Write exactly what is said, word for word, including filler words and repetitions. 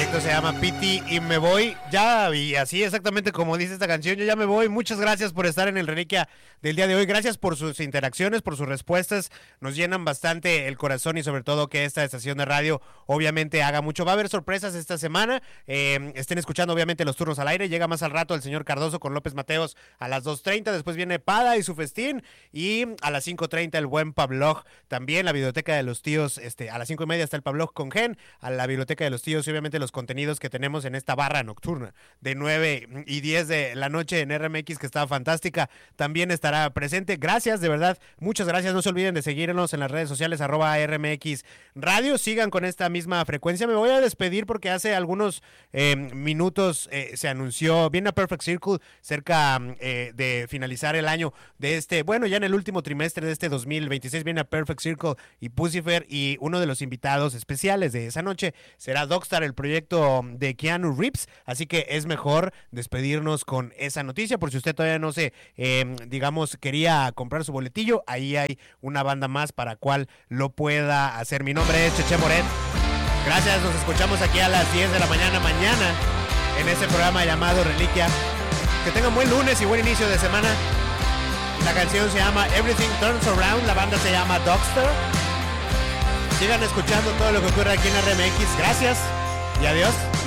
proyecto se llama Pity y me voy ya, y así exactamente como dice esta canción, yo ya me voy. Muchas gracias por estar en el Reliquia del día de hoy, gracias por sus interacciones, por sus respuestas, nos llenan bastante el corazón y sobre todo que esta estación de radio obviamente haga mucho. Va a haber sorpresas esta semana, eh, estén escuchando obviamente los turnos al aire, llega más al rato el señor Cardoso con López Mateos a las dos treinta, después viene Pada y su festín, y a las cinco treinta el buen Pablog, también la biblioteca de los tíos, este, a las cinco y media está el Pablog con Gen, a la biblioteca de los tíos y obviamente los contenidos que tenemos en esta barra nocturna de nueve y diez de la noche en R M X, que está fantástica, también estará presente. Gracias, de verdad, muchas gracias. No se olviden de seguirnos en las redes sociales arroba R M X Radio, sigan con esta misma frecuencia. Me voy a despedir porque hace algunos eh, minutos eh, se anunció, viene a Perfect Circle cerca eh, de finalizar el año de este, bueno, ya en el último trimestre de este dos mil veintiséis viene a Perfect Circle y Pucifer, y uno de los invitados especiales de esa noche será Dogstar, el proyecto de Keanu Reeves, así que es mejor despedirnos con esa noticia. Por si usted todavía no se, eh, digamos, quería comprar su boletillo, ahí hay una banda más para cual lo pueda hacer. Mi nombre es Cheche Moret, gracias, nos escuchamos aquí a las diez de la mañana mañana en este programa llamado Reliquia. Que tengan buen lunes y buen inicio de semana. La canción se llama Everything Turns Around, la banda se llama Dogstar. Sigan escuchando todo lo que ocurre aquí en R M X. Gracias y adiós.